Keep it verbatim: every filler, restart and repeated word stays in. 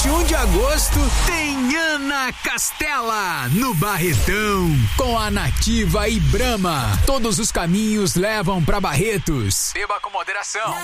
vinte e um de agosto tem Ana Castela no Barretão com a Nativa e Brahma. Todos os caminhos levam pra Barretos. Beba com moderação.